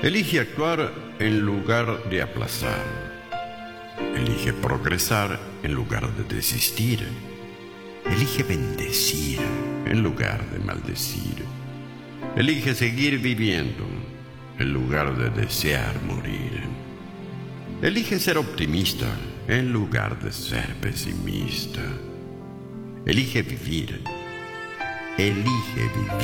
Elige actuar en lugar de aplazar. Elige progresar en lugar de desistir. Elige bendecir en lugar de maldecir. Elige seguir viviendo en lugar de desear morir. Elige ser optimista en lugar de ser pesimista. Elige vivir. Elige vivir.